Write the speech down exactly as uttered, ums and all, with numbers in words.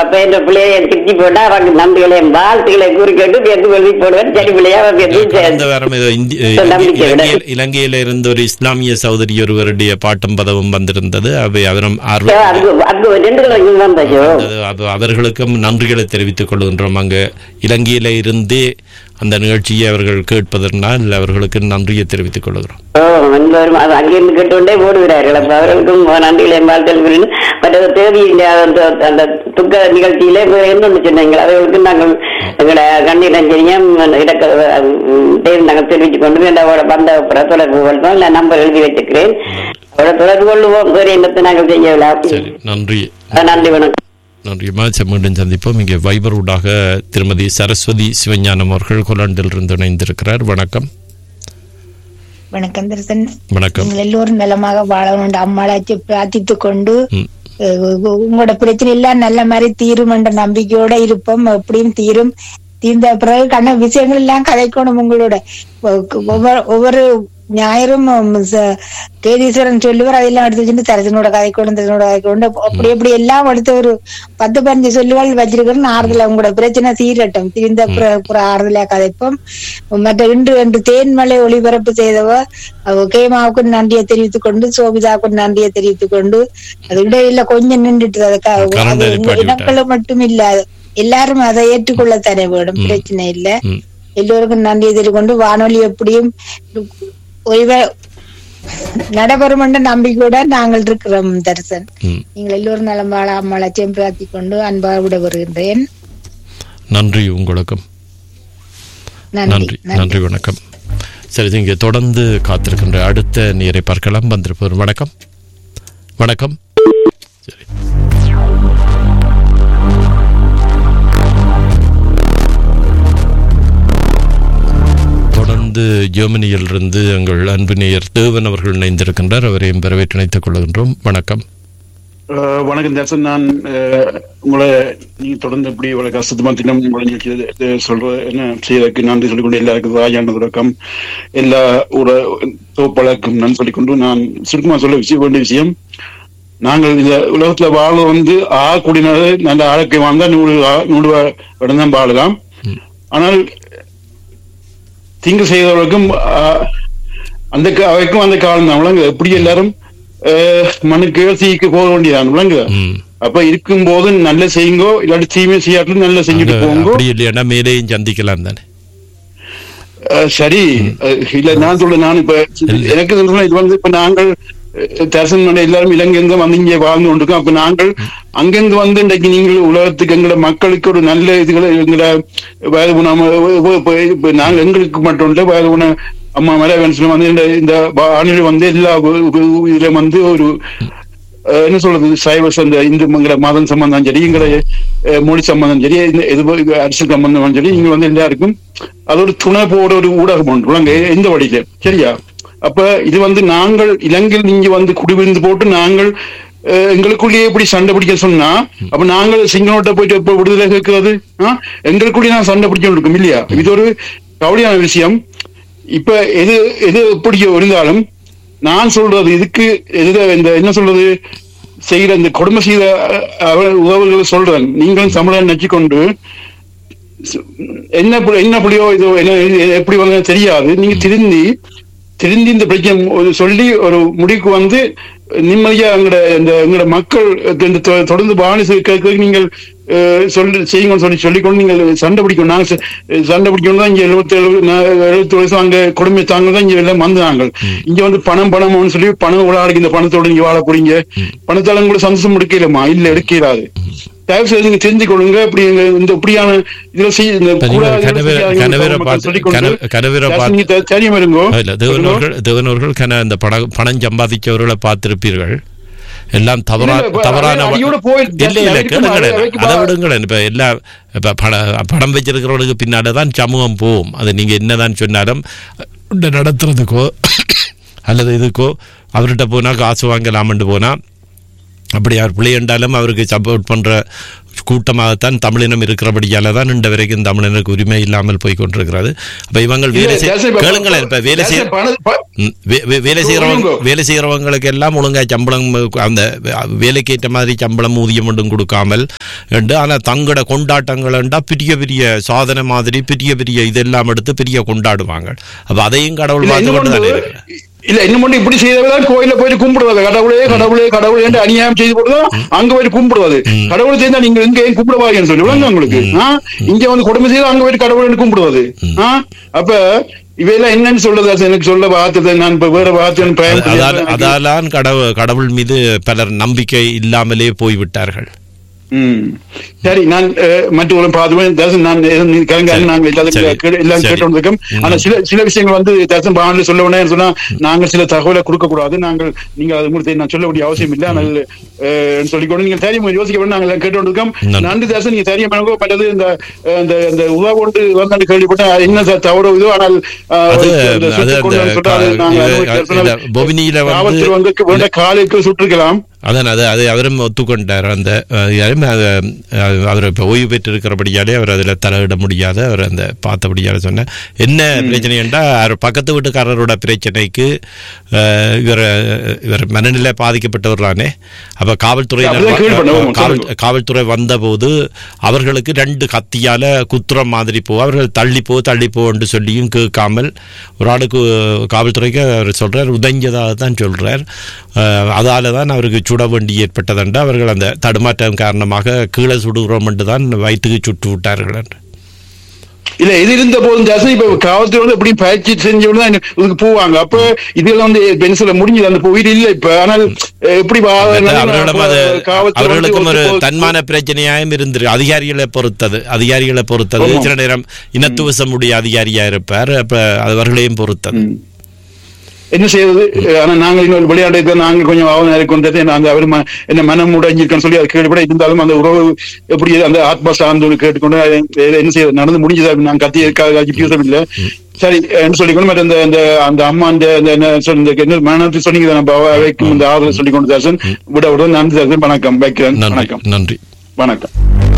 என்ற பிள்ளைய திருச்சி போட்டா அவங்க நம்பிகளையும் வாழ்த்துக்களை கூறி கேட்டு பேருந்து எழுதி போடுவேன். சரி பிள்ளையா இலங்கையில இருந்து ஒரு இஸ்லாமிய சகோதரி ஒருவருடைய பாட்டும் பதவும் வந்திருந்தது. அவை அவரும் அவர்களுக்கும் நன்றிகளை தெரிவித்துக் கொள்கின்றோம். அங்கு இலங்கையில இருந்தே அந்த நிகழ்ச்சியை அவர்கள் கேட்பதனால் அவர்களுக்கு நன்றியை தெரிவித்துக் கொள்கிறோம். அங்கிருந்து கேட்டுக்கொண்டே ஓடுகிறார்கள். அப்ப அவர்களுக்கும் நன்றிகளை வாழ்த்தல். மற்ற தேதி அந்த துக்க நிகழ்ச்சியிலே என்ன சொன்னீங்க அவர்களுக்கு நாங்கள் எங்களோட கண்ணீரஞ்சரியம் நாங்கள் தெரிவித்துக் கொண்டு வந்த தொடர்பு கொள்வோம். இல்லை நம்பர் எழுதி வச்சிருக்கிறேன். அவரை தொடர்பு கொள்வோம். வேறு எண்ணத்தை நாங்கள் செய்யலாம். நன்றி நன்றி வணக்கம். நன்றிமா. மீண்டும் சந்திப்போம். இங்கே வைபர் ஊடாக திருமதி சரஸ்வதி சிவஞானம் அவர்கள் கொலண்டில் இருந்து இணைந்திருக்கிறார். வணக்கம். வணக்கம் தர்சன். வணக்கம். எல்லோரும் நலமாக வாழணும் அம்மாளாச்சு பிரார்த்தித்து கொண்டு உங்களோட பிரச்சனை எல்லாம் நல்ல மாதிரி தீரும் என்ற நம்பிக்கையோட இருப்போம். எப்படியும் தீரும். தீர்ந்த பிறகு கண்ண விஷயங்கள் எல்லாம் கதைக்கணும். உங்களோட ஒவ்வொரு ஒவ்வொரு ஞாயிறும் கேதீஸ்வரன் சொல்லுவார். அதெல்லாம் எடுத்து வச்சுட்டு தரசனோட கதை கொண்டு தரசனோட கதை கொண்டு அப்படி எப்படி எல்லாம் எடுத்து ஒரு பத்து பதினஞ்சு சொல்லுவாள் வச்சிருக்கிறோம். ஆறுதல உங்களோட பிரச்சனை தீரட்டும். தீர்ந்த புற ஆறுதலா கதைப்போம். மற்ற இன்று என்று தேன்மலை ஒளிபரப்பு செய்தவ கேமாவுக்கு நன்றியை தெரிவித்துக் கொண்டு சோபிதாவுக்கு நன்றியை தெரிவித்துக் கொண்டு அது இடையில கொஞ்சம் நின்றுட்டு அதுக்காக இனங்களும் மட்டும் இல்லாது எல்லாரும் அதை ஏற்றுக்கொள்ள தர வேண்டும். பிரச்சனை இல்லை. எல்லோருக்கும் நன்றியை தெரிவிக்கொண்டு வானொலி எப்படியும் நடைபெறும் என்ற நம்பிக்கையோட நாங்கள் இருக்கிறோம் தர்சன். நீங்கள் எல்லோரும் நலம் வாழ அம்மாளச்சியம் பிரார்த்திக் கொண்டு அன்பாக விட வருகின்றேன். நன்றி உங்களுக்கும். நன்றி நன்றி வணக்கம். சரி, இங்கே தொடர்ந்து காத்திருக்கின்ற அடுத்த நேரை பார்க்கலாம். வந்திருப்போம். வணக்கம். வணக்கம். சரி, ஜெர்மனியில் இருந்து எங்கள் அன்பு நேயர் தேவன் அவர்கள் இணைந்திருக்கின்றார். அவரையும் வரவேற்று இணைத்துக் கொள்கின்றோம். வணக்கம். வணக்கம் தர்சன். நான் உங்களை நீங்க தொடர்ந்து இப்படி இவ்வளவு கஷ்டமா தினம் உங்களை நிகழ்ச்சி சொல்ற என்ன செய்யறதுக்கு நன்றி சொல்லிக்கொண்டு எல்லாருக்கும் ராஜான தொடக்கம் எல்லா ஒரு தோப்பழக்கும் நன்றி சொல்லிக்கொண்டு நான் சுருக்கமா சொல்ல விஷயம் வேண்டிய விஷயம், நாங்கள் இந்த உலகத்துல வாழ வந்து ஆ கூடினது நல்ல ஆழக்கை வாழ்ந்தா நூறு நூறு இடம் தான் வாழலாம். ஆனால் தீங்கு செய்தவர்களுக்கும் அந்த அவைக்கும் அந்த காலம் தான் விளங்கு. எப்படி எல்லாரும் மண்ணுக்கு சீக்கு போக வேண்டியதான் விளங்கு. அப்ப இருக்கும் போது நல்ல செய்யுங்கோ, இல்லாட்டி தீமை செய்யாட்டிலும் நல்ல செஞ்சுட்டு போங்கோ. மேலேயும் சந்திக்கலாம் தானே. சரி, இல்ல நான் சொல்ல நான் இப்ப எனக்கு சொல்றேன், இது வந்து இப்ப நாங்கள் தரிசனம் பண்ண எல்லாரும் இலங்கைந்து வந்து இங்கே வாழ்ந்து கொண்டிருக்கோம். அப்ப நாங்கள் அங்கிருந்து வந்து இன்றைக்கு நீங்கள் உலகத்துக்கு எங்களோட மக்களுக்கு ஒரு நல்ல இதுகளை எங்களோட வயது குணம் நாங்கள் எங்களுக்கு மட்டும் இல்லை வயது குண அம்மா மேல வந்து இந்த வானிலை வந்து எல்லா இதுல வந்து ஒரு என்ன சொல்றது சைவ சந்த இந்து மதம் சம்பந்தம் சரி, எங்களை மொழி சம்பந்தம் சரி, எது அரசியல் சம்பந்தம் சரி, இங்க வந்து எல்லாருக்கும் அதோட துணை போட ஒரு ஊடகம் ஒன்று எந்த வழியில சரியா. அப்ப இது வந்து நாங்கள் இலங்கையில் நீங்க வந்து குடிவிருந்து போட்டு நாங்கள் எங்களுக்குள்ளேயே எப்படி சண்டை பிடிக்க சொன்னா அப்ப நாங்கள் சிங்களோட்ட போயிட்டு எப்ப விடுதலை கேட்கிறது ஆஹ் எங்களுக்குள்ளேயே நான் சண்டை பிடிக்க இருக்கும் இல்லையா. இது ஒரு கவலையான விஷயம். இப்ப எது எது எப்படி இருந்தாலும் நான் சொல்றது இதுக்கு எது இந்த என்ன சொல்றது செய்யற இந்த கொடுமை செய்த உறவுகளை சொல்றேன். நீங்களும் தமிழன் நச்சுக்கொண்டு என்ன என்ன புள்ளியோ இதோ என்ன எப்படி வந்து தெரியாது. நீங்க திருந்தி திருந்தி இந்த பிரச்சனை சொல்லி ஒரு முடிவுக்கு வந்து நிம்மதியா எங்களோட இந்த எங்களோட மக்கள் தொடர்ந்து பாணி கேட்க நீங்கள் சொல்லி செய்யுங்கன்னு சொல்லி சொல்லிக்கொண்டு நீங்கள் சண்டை பிடிக்கணும். நாங்க சண்டை பிடிக்கணும் தான் இங்க எழுபத்தி ஏழு எழுபத்தி வருஷம் அங்க கொடுமை தாங்க தான் இங்க எல்லாம் வந்து நாங்கள் இங்க வந்து பணம் பணம்னு சொல்லி பணம் உலாடிக்கு இந்த பணத்தோட நீங்க வாழ போறீங்க. பணத்தால கூட சந்தோஷம் எடுக்கலாமா? இல்ல எடுக்கிறாது. தயவு செய்து நீங்க தெரிஞ்சு கொள்ளுங்க. இப்படி இந்த இப்படியான இதுல தேவனவர்கள் பணம் சம்பாதிச்சவர்களை பார்த்திருப்பீர்கள். எல்லாம் தவறான தவறான இல்லை இல்லை கேளுங்களேன், அதை விடுங்களேன். இப்ப எல்லா இப்ப பணம் வச்சிருக்கிறவர்களுக்கு பின்னாடிதான் சமூகம் போகும். அது நீங்க என்னதான் சொன்னாலும் நடத்துறதுக்கோ அல்லது இதுக்கோ அவர்கிட்ட போனா காசு வாங்கலாம்னு போனா அப்படி அவர் பிள்ளைண்டாலும் அவருக்கு சப்போர்ட் பண்ணுற கூட்டமாகத்தான் தமிழினம் இருக்கிறபடியால தான் இன்று வரைக்கும் தமிழனுக்கு உரிமை இல்லாமல் போய் கொண்டிருக்கிறது. அப்ப இவங்க வேலை கேளுங்களேன், இப்ப வேலை செய்ய வேலை செய்யறவங்க வேலை செய்யறவங்களுக்கு எல்லாம் ஒழுங்கா சம்பளம், அந்த வேலைக்கு ஏற்ற மாதிரி சம்பளம் ஊதியம் ஒன்றும் கொடுக்காமல் என்று, ஆனா தங்கட கொண்டாட்டங்கள் பெரிய பெரிய சாதனை மாதிரி பெரிய பெரிய இதெல்லாம் எடுத்து பெரிய கொண்டாடுவாங்க. அப்ப அதையும் கடவுள் பார்த்து கொண்டு தானே இருக்கிறேன். இல்ல இன்னும் மட்டும் இப்படி செய்தவதான் கோயில போயிட்டு கும்பிடுவது, கடவுளே கடவுளே கடவுளே என்று அநியாயம் செய்து போட்டுதான் அங்க போயிட்டு கும்பிடுவது. கடவுள் செய்தா நீங்க எங்க ஏன் கும்பிடுவாங்கன்னு சொல்லி விளங்க உங்களுக்கு. இங்க வந்து கொடுமை செய்து அங்க போயிட்டு கடவுள் கும்பிடுவது. அப்ப இவையெல்லாம் என்னன்னு சொல்றது எனக்கு சொல்ல வார்த்தை நான் இப்ப வேற வார்த்தை. அதாலான் கடவுள் கடவுள் மீது பலர் நம்பிக்கை இல்லாமலே போய்விட்டார்கள். ம் சரி, நான் மற்றவர்களும் பார்த்துவேன். நான் நாங்கள் எல்லாம் கேட்டோம். ஆனா சில சில விஷயங்கள் வந்து தர்சன் பாவனில் சொல்ல வேண்டாம் சொன்னா நாங்கள் சில தகவலை கொடுக்க கூடாது. நாங்கள் நீங்க அது மூலத்தை நான் சொல்ல வேண்டிய அவசியம் இல்லை. ஆனால் சொல்லிக்கொண்டு நீங்க தெரியும் யோசிக்க வேண்டும். நாங்கள் கேட்டோம். நன்றி தர்சன், நீங்க தெரியும் பட்டது இந்த உதா கொண்டு வந்து கேள்விப்பட்ட என்ன தவறு இதோ. ஆனால் காலைக்கு சுட்டிருக்கலாம். அதான் அது அது அவரும் ஒத்துக்கொண்டார். அந்த அவர் இப்போ ஓய்வு பெற்று இருக்கிறபடியாலே அவர் அதில் தலையிட முடியாத, அவர் அந்த பார்த்தபடியால சொன்ன என்ன பிரச்சனை என்றால், அவர் பக்கத்து வீட்டுக்காரரோட பிரச்சனைக்கு இவர் இவர் மனநிலை பாதிக்கப்பட்டவர்களானே. அப்போ காவல்துறை காவல்துறை வந்தபோது அவர்களுக்கு ரெண்டு கத்தியால குத்துற மாதிரி போ, அவர்கள் தள்ளி போ தள்ளி போ என்று சொல்லியும் கேட்காமல் ஒரு ஆளுக்கு காவல்துறைக்கு அவர் சொல்றார், உதஞ்சதாக தான் சொல்றார். அதால தான் அவருக்கு சுட வேண்டி ஏற்பட்டதென்று அவர்கள் அந்த தடுமாற்றம் காரணமாக கீழே சுடுகிறோம் என்று தான் வயிற்றுக்கு சுட்டு விட்டார்கள் என்று. இல்ல இது இருந்த போதும் ஜாஸ்தி இப்ப காவல்துறை வந்து எப்படி பயிற்சி செஞ்சவங்க இதுக்கு போவாங்க. அப்ப இதெல்லாம் வந்து பென்சில முடிஞ்சது, அந்த உயிர் இல்லை இப்ப. ஆனால் எப்படி அவர்களுக்கும் ஒரு தன்மான பிரச்சனையாயும் இருந்திருக்கு. அதிகாரிகளை பொறுத்தது அதிகாரிகளை பொறுத்தது சில நேரம் இனத்துவசம் உடைய அதிகாரியா இருப்பார். அப்ப அவர்களையும் பொறுத்தது என்ன செய்வது. ஆனா நாங்கள் இன்னொரு விளையாட்டு நாங்கள் கொஞ்சம் ஆவணம் இருக்கு அந்த அவர் என்ன மனம் உடைஞ்சிருக்கான்னு சொல்லி அது கேள்விப்பட இருந்தாலும் அந்த உறவு எப்படி அந்த ஆத்மா சார்ந்து கேட்டுக்கொண்டு என்ன செய்ய நடந்து முடிஞ்சதா நாங்கள் கத்தி பேச இல்லை. சரி என்ன சொல்லிக்கணும். மற்ற அந்த அந்த அம்மா அந்த மனத்தை சொன்னீங்க வைக்கும் இந்த ஆதரவு சொல்லிக்கொண்டு தாசன் விட விட நன்றி தாசன். வணக்கம் வைக்கிறேன். வணக்கம். நன்றி. வணக்கம்.